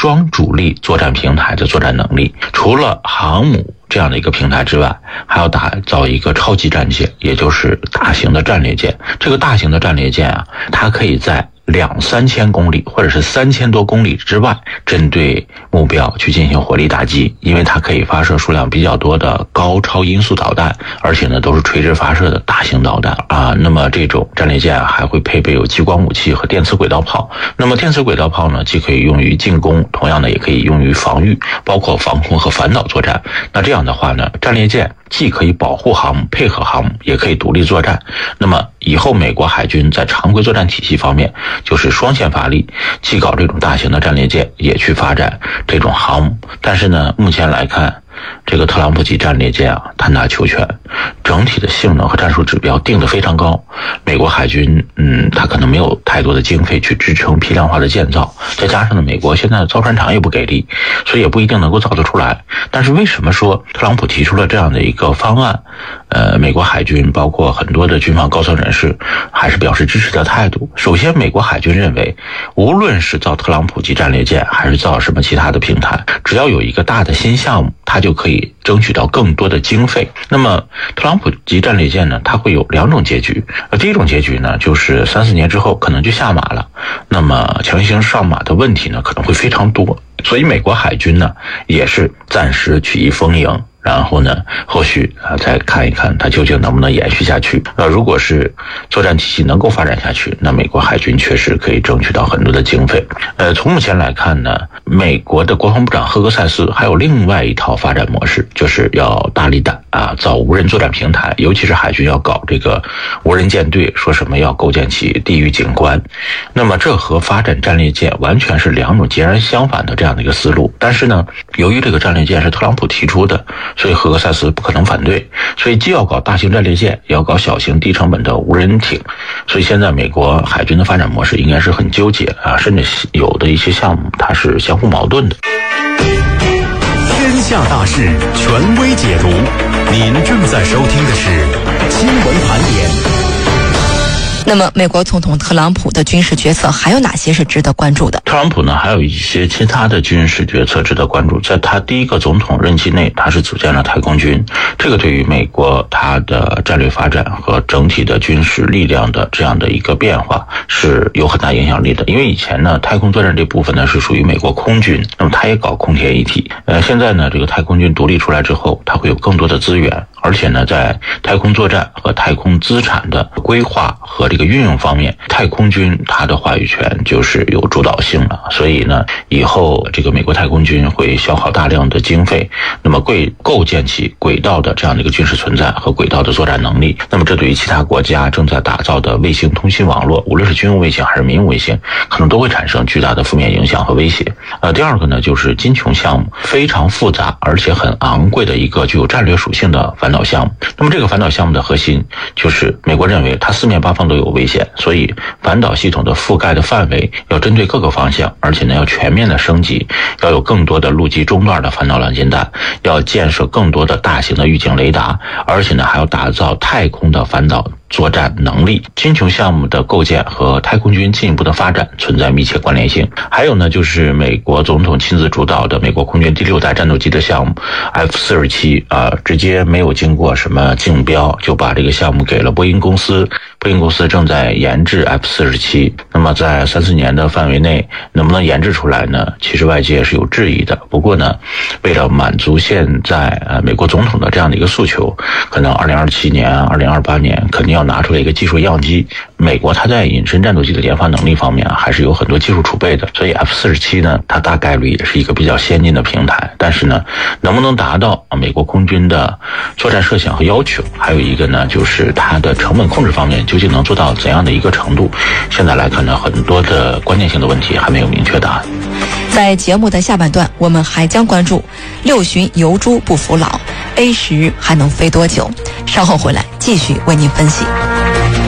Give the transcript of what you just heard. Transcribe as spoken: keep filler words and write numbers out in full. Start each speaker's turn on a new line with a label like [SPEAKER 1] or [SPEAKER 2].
[SPEAKER 1] 双主力作战平台的作战能力。除了航母这样的一个平台之外，还要打造一个超级战舰，也就是大型的战列舰。这个大型的战列舰啊，它可以在两三千公里或者是三千多公里之外针对目标去进行火力打击，因为它可以发射数量比较多的高超音速导弹，而且呢都是垂直发射的大型导弹啊。那么这种战列舰还会配备有激光武器和电磁轨道炮。那么电磁轨道炮呢，既可以用于进攻，同样的也可以用于防御，包括防空和反导作战。那这样的话呢，战列舰既可以保护航母，配合航母，也可以独立作战。那么以后美国海军在常规作战体系方面就是双线发力，既搞这种大型的战列舰，也去发展这种航母。但是呢，目前来看，这个特朗普级战列舰啊，贪大求全，整体的性能和战术指标定得非常高。美国海军，嗯，它可能没有太多的经费去支撑批量化的建造，再加上呢，美国现在的造船厂也不给力，所以也不一定能够造得出来。但是为什么说特朗普提出了这样的一个方案？呃，美国海军包括很多的军方高层人士还是表示支持的态度。首先，美国海军认为，无论是造特朗普级战列舰，还是造什么其他的平台，只要有一个大的新项目，它就可以争取到更多的经费。那么特朗普级战列舰呢，它会有两种结局。呃，第一种结局呢，就是三四年之后可能就下马了，那么强行上马的问题呢，可能会非常多。所以美国海军呢，也是暂时取一丰盈。然后呢，后续啊再看一看它究竟能不能延续下去。呃，如果是作战体系能够发展下去，那美国海军确实可以争取到很多的经费。呃，从目前来看呢，美国的国防部长赫格塞斯还有另外一套发展模式，就是要大力的啊造无人作战平台，尤其是海军要搞这个无人舰队，说什么要构建起地域景观。那么这和发展战列舰完全是两种截然相反的这样的一个思路。但是呢，由于这个战列舰是特朗普提出的，所以赫格塞斯不可能反对，所以既要搞大型战列舰，也要搞小型低成本的无人艇。所以现在美国海军的发展模式应该是很纠结啊，甚至有的一些项目它是相互矛盾的。
[SPEAKER 2] 天下大事权威解读，您正在收听的是新闻盘点。
[SPEAKER 3] 那么美国总统特朗普的军事决策还有哪些是值得关注的？
[SPEAKER 1] 特朗普呢，还有一些其他的军事决策值得关注。在他第一个总统任期内，他是组建了太空军，这个对于美国他的战略发展和整体的军事力量的这样的一个变化是有很大影响力的。因为以前呢，太空作战这部分呢是属于美国空军，那么他也搞空天一体。呃，现在呢，这个太空军独立出来之后，他会有更多的资源，而且呢，在太空作战和太空资产的规划和这个运用方面，太空军它的话语权就是有主导性了。所以呢，以后这个美国太空军会消耗大量的经费，那么构构建起轨道的这样的一个军事存在和轨道的作战能力。那么这对于其他国家正在打造的卫星通信网络，无论是军用卫星还是民用卫星，可能都会产生巨大的负面影响和威胁。呃，第二个呢，就是金琼项目，非常复杂而且很昂贵的一个具有战略属性的反导项目。那么这个反导项目的核心就是美国认为它四面八方都有危险，所以反导系统的覆盖的范围要针对各个方向，而且呢要全面的升级，要有更多的陆基中段的反导拦截弹，要建设更多的大型的预警雷达，而且呢还要打造太空的反导作战能力。金琼项目的构建和太空军进一步的发展存在密切关联性。还有呢，就是美国总统亲自主导的美国空军第六代战斗机的项目 F 四十七 啊，直接没有经过什么竞标就把这个项目给了波音公司。波音公司正在研制 F 四十七， 那么在三四年的范围内能不能研制出来呢？其实外界是有质疑的。不过呢，为了满足现在呃美国总统的这样的一个诉求，可能二零二七年二零二八年肯定要拿出来一个技术样机。美国它在隐身战斗机的研发能力方面啊，还是有很多技术储备的，所以 F 四十七 呢，它大概率也是一个比较先进的平台。但是呢，能不能达到美国空军的作战设想和要求，还有一个呢，就是它的成本控制方面究竟能做到怎样的一个程度，现在来看呢，很多的关键性的问题还没有明确答案。
[SPEAKER 3] 在节目的下半段，我们还将关注六旬疣猪不服老 A 十还能飞多久？稍后回来继续为您分析。